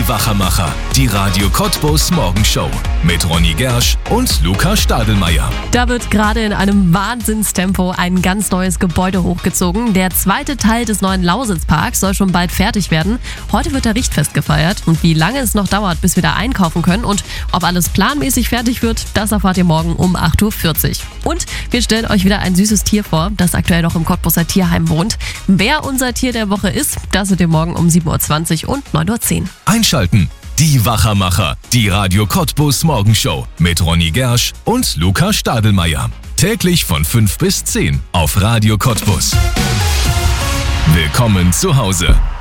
Die Wachermacher, die Radio Cottbus Morgenshow mit Ronny Gersch und Luca Stadelmeier. Da wird gerade in einem Wahnsinnstempo ein ganz neues Gebäude hochgezogen. Der zweite Teil des neuen Lausitzparks soll schon bald fertig werden. Heute wird der Richtfest gefeiert. Und wie lange es noch dauert, bis wir da einkaufen können und ob alles planmäßig fertig wird, das erfahrt ihr morgen um 8.40 Uhr. Und wir stellen euch wieder ein süßes Tier vor, das aktuell noch im Cottbuser Tierheim wohnt. Wer unser Tier der Woche ist, das seht ihr morgen um 7.20 Uhr und 9.10 Uhr. Einschalten. Die Wachermacher, die Radio Cottbus Morgenshow mit Ronny Gersch und Luca Stadelmeier. Täglich von 5 bis 10 auf Radio Cottbus. Willkommen zu Hause.